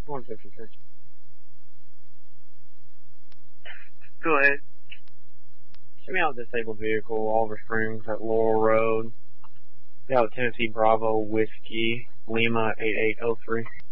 153. Go ahead. Send me out a disabled vehicle, Oliver Springs at Laurel Road. Out Tennessee Bravo Whiskey, Lima 8803.